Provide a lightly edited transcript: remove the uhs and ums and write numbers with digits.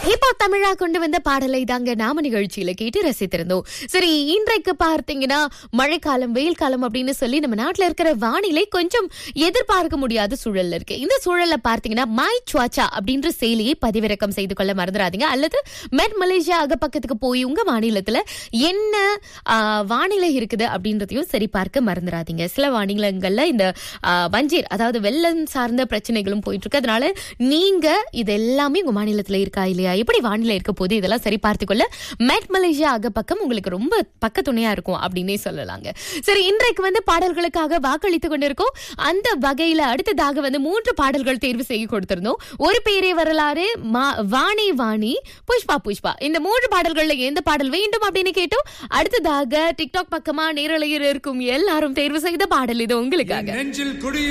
இப்போ தமிழா கொண்டு வந்த பாடலை தாங்க நாம நிகழ்ச்சியில கேட்டு ரசித்திருந்தோம். சரி, இன்றைக்கு பார்த்தீங்கன்னா மழைக்காலம், வெயில் காலம் அப்படின்னு சொல்லி நம்ம நாட்டுல இருக்கிற வானிலை கொஞ்சம் எதிர்பார்க்க முடியாத சூழல்ல இருக்கு. இந்த சூழல்ல பார்த்தீங்கன்னா மை சுவாச்சா அப்படின்ற செயலியை பதிவிறக்கம் செய்து கொள்ள மறந்துடாதீங்க. அல்லது மெட் மலேசியா அகப்பக்கத்துக்கு போய் உங்க மாநிலத்துல என்ன வானிலை இருக்குது அப்படின்றதையும் சரி பார்க்க மறந்துடாதீங்க. சில மாநிலங்கள்ல இந்த வஞ்சீர், அதாவது வெள்ளம் சார்ந்த பிரச்சனைகளும் போயிட்டு இருக்கு. அதனால நீங்க இது எல்லாமே உங்க மாநிலத்துல இருக்கா இல்லையா, எப்படி வானிலை இருக்க போது, இதெல்லாம் சரி பார்த்துக்கொள்ள மெட் மலேசியா அகப்பக்கம் உங்களுக்கு ரொம்ப பக்க துணையா இருக்கும் அப்படின்னே சொல்லலாங்க. சரி, இன்றைக்கு பாடல்களுக்காக வாக்களித்துக் கொண்டிருக்கோம். அந்த வகையில அடுத்ததாக 3 பாடல்கள் தேர்வு செய்ய கொடுத்திருந்தோம். ஒரு பேரே வரலாறு, வாணி வாணி, புஷ்பா புஷ்பா. இந்த 3 பாடல்கள்ல எந்த பாடல் வேண்டும் அப்படின்னு கேட்டோம். அடுத்ததாக டிக்டாக் பக்கமா நேரலையில் இருக்கும் எல்லாரும் தேர்வு செய்த பாடல் இது உங்களுக்காக.